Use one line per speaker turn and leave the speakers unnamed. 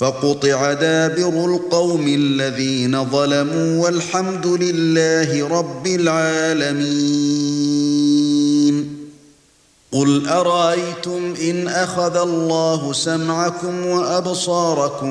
فقطع دابر القوم الذين ظلموا والحمد لله رب العالمين. قل أرأيتم إن أخذ الله سمعكم وأبصاركم